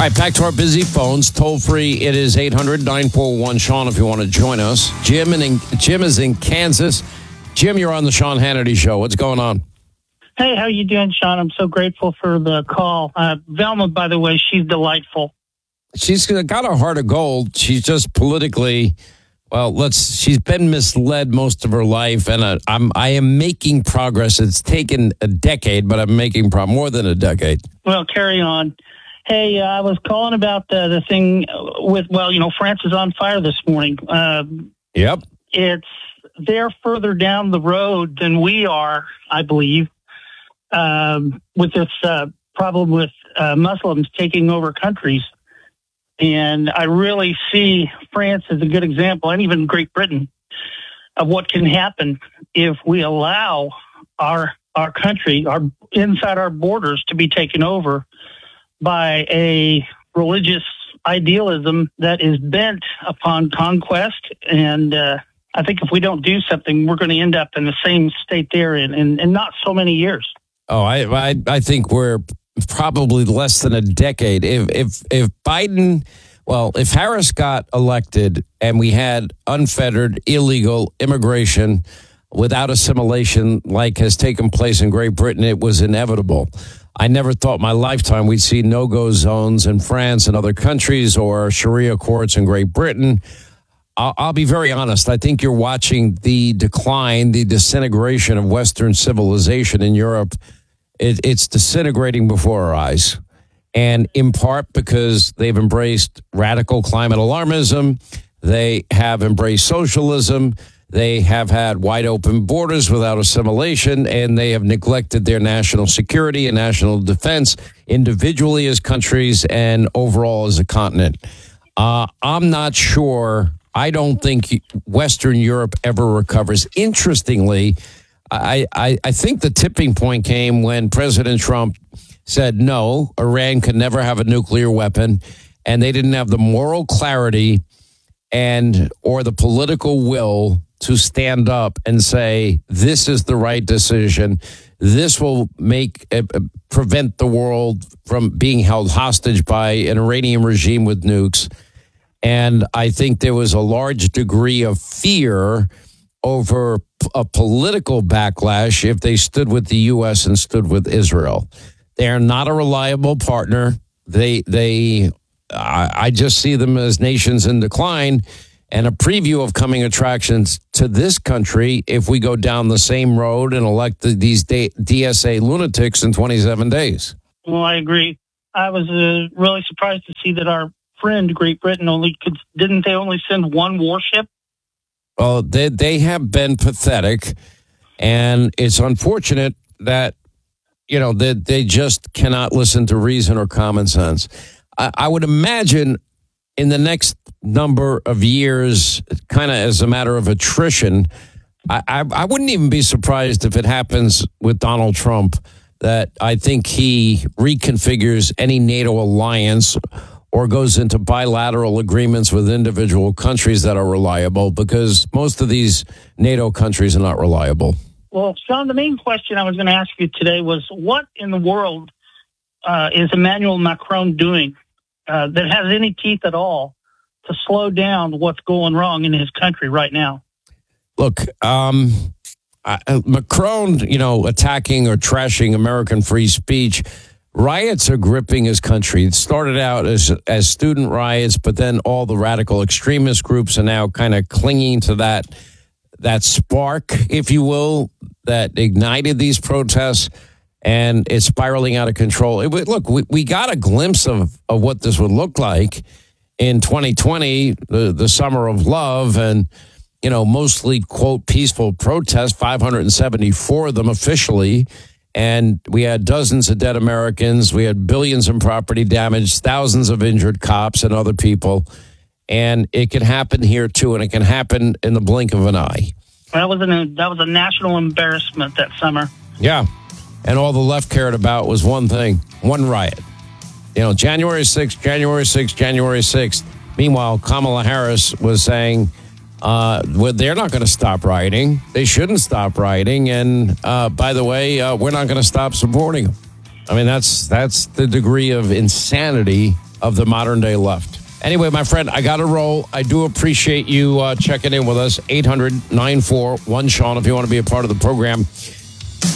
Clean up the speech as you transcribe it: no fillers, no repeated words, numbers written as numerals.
All right, back to our busy phones. Toll free, it is 800-941-SEAN if you want to join us. Jim is in Kansas. Jim, you're on the Sean Hannity Show. What's going on? Hey, how you doing, Sean? I'm so grateful for the call. Velma, by the way, she's delightful. She's got a heart of gold. She's just politically, she's been misled most of her life, and I am making progress. It's taken a decade, but I'm making more than a decade. Well, carry on. Hey, I was calling about the thing with, France is on fire this morning. Yep. They're further down the road than we are, I believe, with this problem with Muslims taking over countries. And I really see France as a good example, and even Great Britain, of what can happen if we allow our country, inside our borders, to be taken over by a religious idealism that is bent upon conquest. And I think if we don't do something, we're going to end up in the same state they're in not so many years. Oh, I think we're probably less than a decade. If Biden, if Harris got elected and we had unfettered illegal immigration without assimilation like has taken place in Great Britain, it was inevitable. I never thought in my lifetime we'd see no-go zones in France and other countries or Sharia courts in Great Britain. I'll be very honest. I think you're watching the decline, the disintegration of Western civilization in Europe. It's disintegrating before our eyes. And in part because they've embraced radical climate alarmism. They have embraced socialism. They have had wide open borders without assimilation, and they have neglected their national security and national defense individually as countries and overall as a continent. I'm not sure. I don't think Western Europe ever recovers. Interestingly, I think the tipping point came when President Trump said, no, Iran could never have a nuclear weapon, and they didn't have the moral clarity or the political will to stand up and say, this is the right decision. This will prevent the world from being held hostage by an Iranian regime with nukes. And I think there was a large degree of fear over a political backlash if they stood with the U.S. and stood with Israel. They are not a reliable partner. I just see them as nations in decline. And a preview of coming attractions to this country if we go down the same road and elect these DSA lunatics in 27 days. Well, I agree. I was really surprised to see that our friend Great Britain didn't they only send one warship? Well, they have been pathetic, and it's unfortunate that they just cannot listen to reason or common sense. I would imagine in the next number of years, kind of as a matter of attrition, I wouldn't even be surprised if it happens with Donald Trump, that I think he reconfigures any NATO alliance or goes into bilateral agreements with individual countries that are reliable, because most of these NATO countries are not reliable. Well, Sean, the main question I was going to ask you today was, what in the world is Emmanuel Macron doing that has any teeth at all to slow down what's going wrong in his country right now? Look, Macron, attacking or trashing American free speech, riots are gripping his country. It started out as student riots, but then all the radical extremist groups are now kind of clinging to that spark, if you will, that ignited these protests, and it's spiraling out of control. We got a glimpse of what this would look like in 2020, the summer of love, and, mostly, quote, peaceful protests, 574 of them officially. And we had dozens of dead Americans. We had billions in property damage, thousands of injured cops and other people. And it can happen here, too, and it can happen in the blink of an eye. That was a national embarrassment that summer. Yeah. And all the left cared about was one thing, one riot. January 6th, January 6th, January 6th. Meanwhile, Kamala Harris was saying, they're not going to stop rioting. They shouldn't stop rioting. And by the way, we're not going to stop supporting them. I mean, that's the degree of insanity of the modern day left. Anyway, my friend, I got to roll. I do appreciate you checking in with us. 800-941-SEAN if you want to be a part of the program.